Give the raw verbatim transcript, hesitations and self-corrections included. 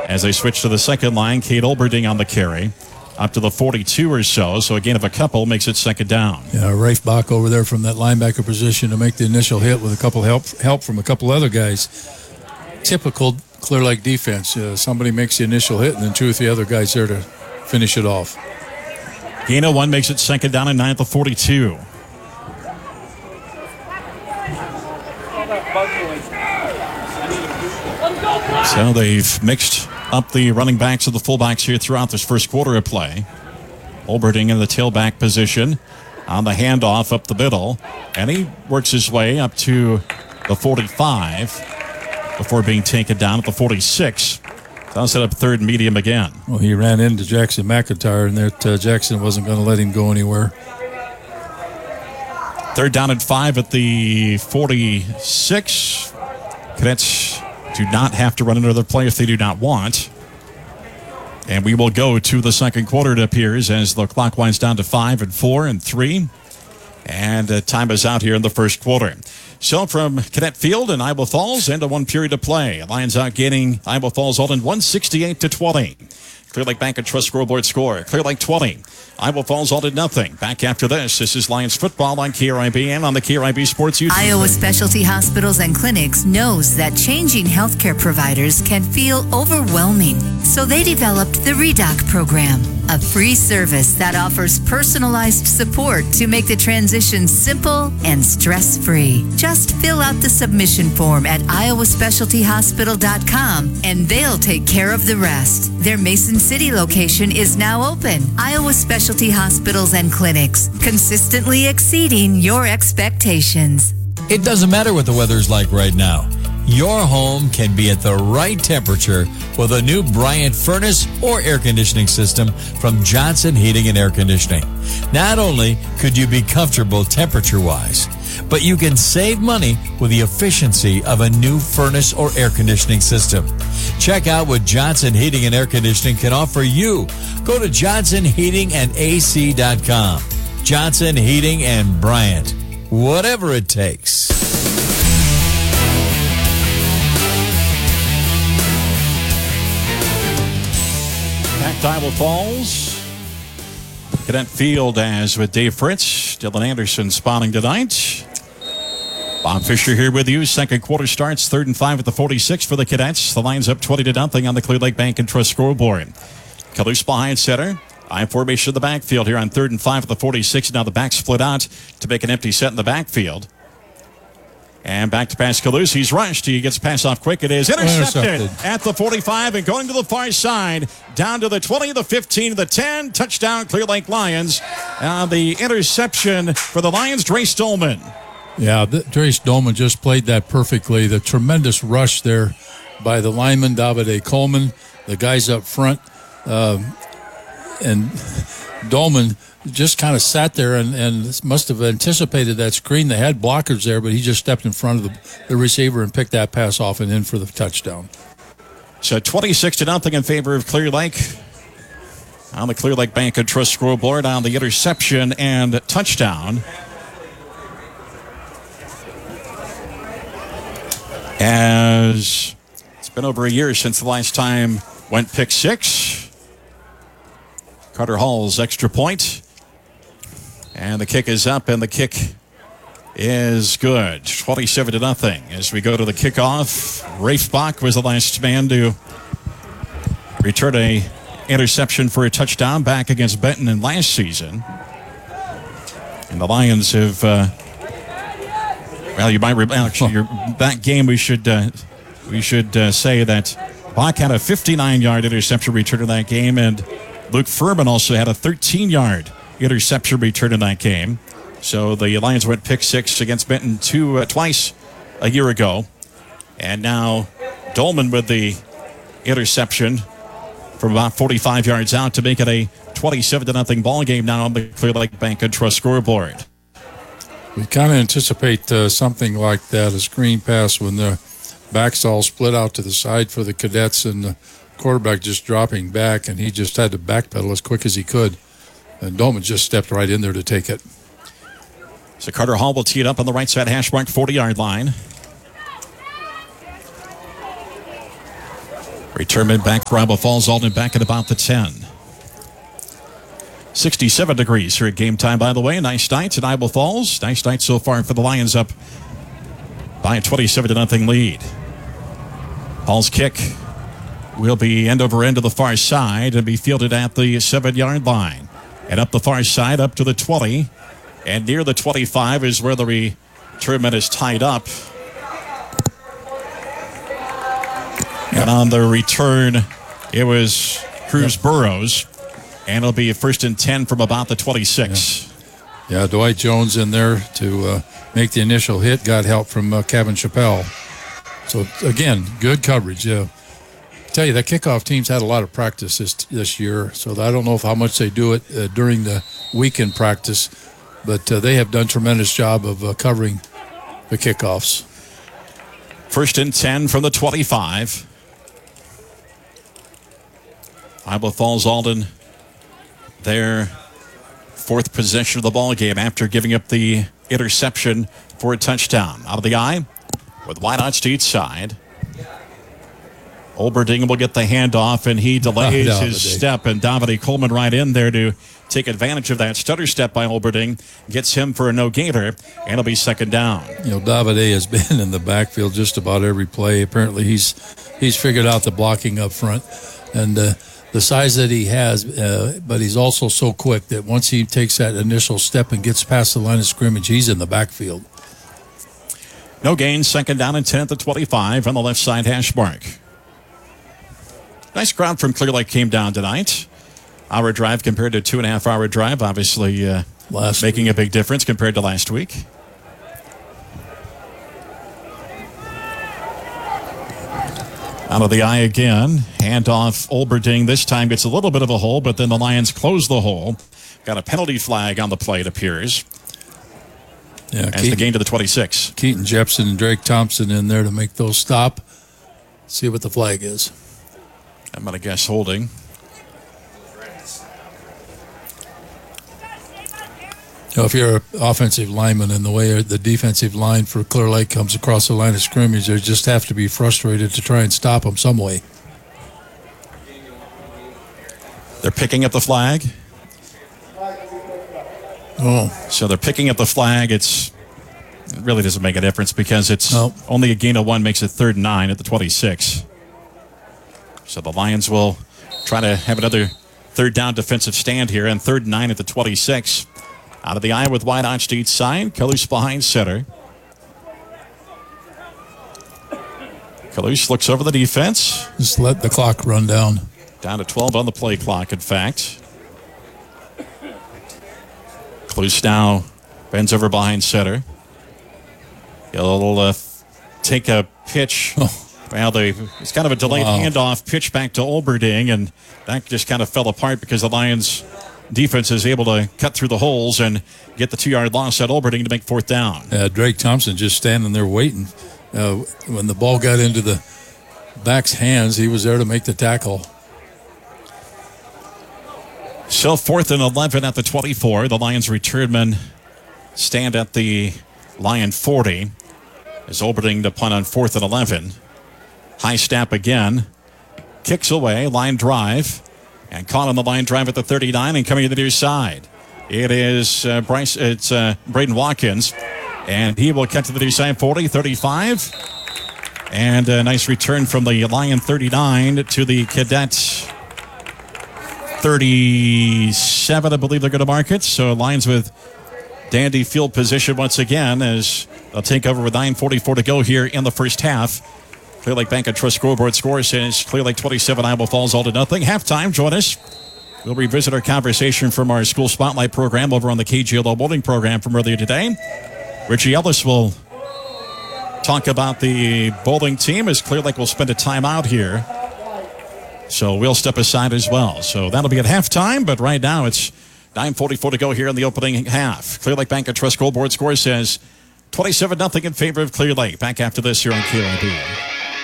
As they switch to the second line, Kate Olberding on the carry. Up to the forty-two or so, so a gain of a couple makes it second down. Yeah, Rafe Bach over there from that linebacker position to make the initial hit with a couple help help from a couple other guys. Typical Clear Lake defense. Uh, somebody makes the initial hit, and then two or three other guys there to finish it off. Gain of one makes it second down and nine at the forty-two. So they've mixed up the running backs and the fullbacks here throughout this first quarter of play. Olberding in the tailback position on the handoff up the middle. And he works his way up to the forty-five before being taken down at the forty-six. That'll set up third and medium again. Well, he ran into Jackson McIntyre, and that uh, Jackson wasn't going to let him go anywhere. Third down and five at the forty-six. Cadets do not have to run another play if they do not want. And we will go to the second quarter, it appears, as the clock winds down to five and four and three. And uh, time is out here in the first quarter. So from Cadet Field in Iowa Falls, into one period of play. Lions outgaining Iowa Falls all in one sixty-eight to twenty. Clear Lake Bank and Trust scoreboard score. Clear Lake twenty. Iowa Falls all did nothing. Back after this. This is Lions football on K R I B and on the K R I B Sports YouTube. Iowa Specialty Hospitals and Clinics knows that changing healthcare providers can feel overwhelming. So they developed the ReDoc program, a free service that offers personalized support to make the transition simple and stress-free. Just fill out the submission form at iowa specialty hospital dot com and they'll take care of the rest. Their Mason City location is now open. Iowa Specialty Hospitals and Clinics, consistently exceeding your expectations. It doesn't matter what the weather's like right now. Your home can be at the right temperature with a new Bryant furnace or air conditioning system from Johnson Heating and Air Conditioning. Not only could you be comfortable temperature-wise, but you can save money with the efficiency of a new furnace or air conditioning system. Check out what Johnson Heating and Air Conditioning can offer you. Go to johnson heating and a c dot com. Johnson Heating and Bryant. Whatever it takes. Back to Iowa Falls. Cadet Field as with Dave Fritz, Dylan Anderson spotting tonight. Bob Fisher here with you. Second quarter starts, third and five at the forty-six for the Cadets. The Lions up twenty to nothing on the Clear Lake Bank and Trust scoreboard. Kalous behind center. I formation in the backfield here on third and five at the forty-six. Now the back split out to make an empty set in the backfield. And back to pass Kalous. He's rushed. He gets pass off quick. It is intercepted, intercepted at the forty-five and going to the far side. Down to the twenty, the fifteen, the ten. Touchdown, Clear Lake Lions. Uh, the interception for the Lions, Drace Dolman. Yeah, the, Drace Dolman just played that perfectly. The tremendous rush there by the lineman, Davide Coleman, the guys up front. Um, and Dolman just kind of sat there and, and must have anticipated that screen. They had blockers there, but he just stepped in front of the, the receiver and picked that pass off and in for the touchdown. So twenty-six to nothing in favor of Clear Lake. On the Clear Lake Bank and Trust scoreboard on the interception and touchdown. As it's been over a year since the last time went pick six. Carter Hall's extra point. And the kick is up, and the kick is good. twenty-seven to nothing. As we go to the kickoff, Rafe Bach was the last man to return a interception for a touchdown back against Benton in last season. And the Lions have, uh, well, you might remember, actually, your, that game we should uh, we should uh, say that Bach had a fifty-nine-yard interception return in that game, and Luke Furman also had a thirteen-yard interception return in that game. So the Lions went pick six against Benton two uh, twice a year ago. And now Dolman with the interception from about forty-five yards out to make it a twenty-seven to nothing ball game now on the Clear Lake Bank and Trust scoreboard. We kind of anticipate uh, something like that, a screen pass when the backs all split out to the side for the Cadets and the quarterback just dropping back, and he just had to backpedal as quick as he could. And Dolman just stepped right in there to take it. So Carter Hall will tee it up on the right side hash mark forty-yard line. Returnment back for Iowa Falls. Alden back at about the ten. sixty-seven degrees here at game time, by the way. Nice night at Iowa Falls. Nice night so far for the Lions, up by a twenty-seven to nothing lead. Hall's kick will be end over end to the far side and be fielded at the seven-yard line. And up the far side, up to the twenty. And near the twenty-five is where the returnment is tied up. And on the return, it was Cruz Burrows. And it'll be a first and ten from about the twenty-six. Yeah, yeah, Dwight Jones in there to uh, make the initial hit. Got help from uh, Kevin Chappelle. So, again, good coverage. Yeah. I tell you, the kickoff teams had a lot of practice this, this year, so I don't know if how much they do it uh, during the weekend practice, but uh, they have done a tremendous job of uh, covering the kickoffs. First and ten from the twenty-five. Iowa Falls Alden, their fourth possession of the ball game after giving up the interception for a touchdown. Out of the eye with Whiteouts to each side. Olberding will get the handoff, and he delays oh, his step, and Davide Coleman right in there to take advantage of that stutter step by Olberding. Gets him for a no-gainer, and it'll be second down. You know, Davide has been in the backfield just about every play. Apparently he's he's figured out the blocking up front, and uh, the size that he has, uh, but he's also so quick that once he takes that initial step and gets past the line of scrimmage, he's in the backfield. No gain, second down and ten at the twenty-five on the left side hash mark. Nice crowd from Clear Lake came down tonight. Hour drive compared to two and a half hour drive, obviously uh, last making a big difference compared to last week. Out of the eye again. Handoff Olberding. This time gets a little bit of a hole, but then the Lions close the hole. Got a penalty flag on the play, it appears. Yeah, as the gain to the twenty-six. Keaton Jepson and Drake Thompson in there to make those stop. See what the flag is. I'm going to guess holding. You know, if you're an offensive lineman and the way the defensive line for Clear Lake comes across the line of scrimmage, they just have to be frustrated to try and stop them some way. They're picking up the flag. Oh. So they're picking up the flag. It's it really doesn't make a difference because it's nope. only a gain of one makes it third and nine at the twenty-six. So the Lions will try to have another third down defensive stand here, and third and nine at the twenty-six. Out of the eye with Whiteouts to each side. Kalous behind center. Kalous looks over the defense. Just let the clock run down. Down to twelve on the play clock, in fact. Kalous now bends over behind center. He'll uh, take a pitch. Oh. Well, they, it's kind of a delayed wow. handoff, pitch back to Olberding, and that just kind of fell apart because the Lions' defense is able to cut through the holes and get the two-yard loss at Olberding to make fourth down. Uh, Drake Thompson just standing there waiting. Uh, when the ball got into the back's hands, he was there to make the tackle. So fourth and eleven at the twenty-four. The Lions returnmen stand at the Lion forty as Olberding to punt on fourth and eleven. High snap again. Kicks away. Line drive. And caught on the line drive at the thirty-nine and coming to the near side. It is uh, Bryce. It's uh, Braden Watkins. And he will cut to the near side. forty, thirty-five. And a nice return from the Lion thirty-nine to the Cadet thirty-seven, I believe they're going to mark it. So Lions with dandy field position once again as they'll take over with nine forty-four to go here in the first half. Clear Lake Bank and Trust scoreboard score says Clear Lake twenty-seven, Iowa Falls all to nothing. Halftime, join us. We'll revisit our conversation from our school spotlight program over on the K G L O bowling program from earlier today. Richie Ellis will talk about the bowling team as Clear Lake will spend a timeout here. So we'll step aside as well. So that'll be at halftime, but right now it's nine forty-four to go here in the opening half. Clear Lake Bank and Trust scoreboard score says twenty-seven nothing in favor of Clear Lake. Back after this here on K L I B.